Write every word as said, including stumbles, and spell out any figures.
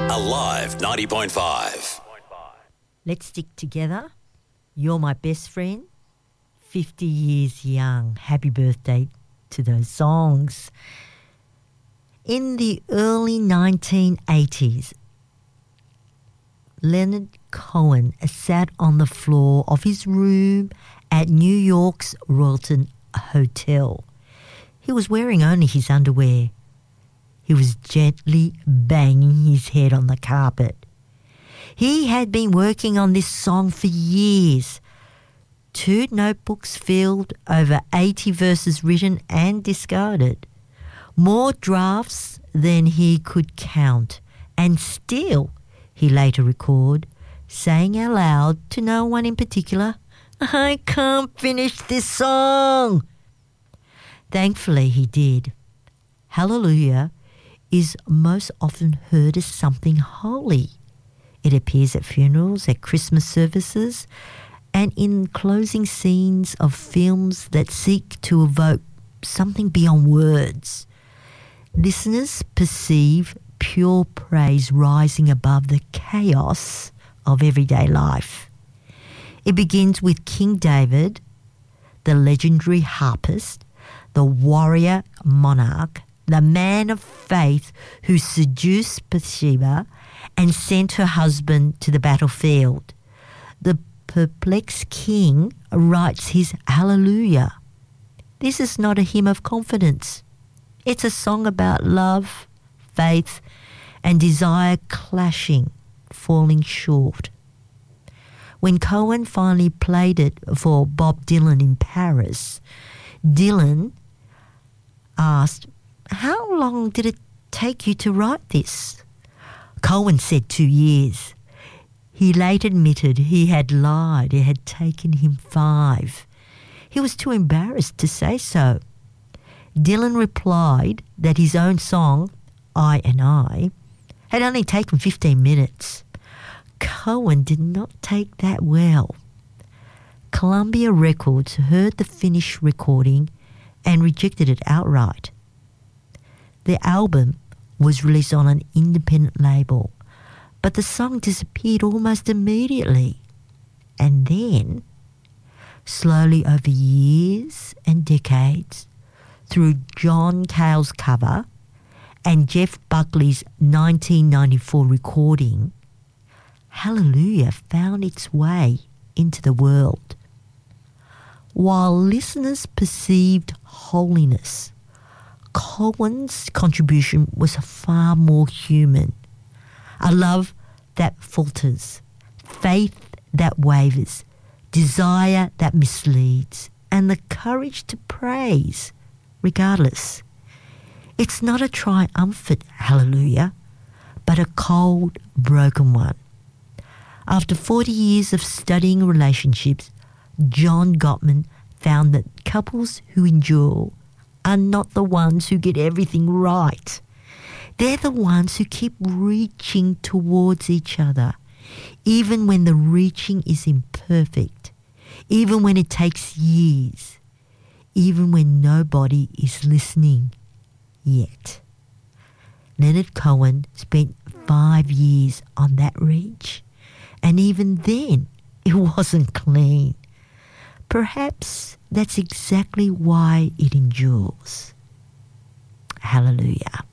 Alive ninety point five. Let's stick together. You're my best friend. fifty years young. Happy birthday to those songs. In the early nineteen eighties, Leonard Cohen sat on the floor of his room at New York's Royalton Hotel. He was wearing only his underwear. He was gently banging his head on the carpet. He had been working on this song for years. Two notebooks filled, over eighty verses written and discarded. More drafts than he could count. And still, he later recorded, saying out loud to no one in particular, "I can't finish this song." Thankfully, he did. Hallelujah is most often heard as something holy. It appears at funerals, at Christmas services, and in closing scenes of films that seek to evoke something beyond words. Listeners perceive pure praise rising above the chaos of everyday life. It begins with King David, the legendary harpist, the warrior monarch, the man of faith who seduced Bathsheba and sent her husband to the battlefield. The perplexed king writes his Hallelujah. This is not a hymn of confidence. It's a song about love, faith, and desire clashing, falling short. When Cohen finally played it for Bob Dylan in Paris, Dylan asked, "How long did it take you to write this?" Cohen said two years. He later admitted he had lied. It had taken him five. He was too embarrassed to say so. Dylan replied that his own song, I and I, had only taken fifteen minutes. Cohen did not take that well. Columbia Records heard the finished recording and rejected it outright. The album was released on an independent label, but the song disappeared almost immediately. And then, slowly over years and decades, through John Cale's cover and Jeff Buckley's nineteen ninety-four recording, Hallelujah found its way into the world. While listeners perceived holiness, Cohen's contribution was far more human. A love that falters, faith that wavers, desire that misleads, and the courage to praise regardless. It's not a triumphant hallelujah, but a cold, broken one. After forty years of studying relationships, John Gottman found that couples who endure are not the ones who get everything right. They're the ones who keep reaching towards each other, even when the reaching is imperfect, even when it takes years, even when nobody is listening yet. Leonard Cohen spent five years on that reach, and even then it wasn't clean. Perhaps that's exactly why it endures. Hallelujah.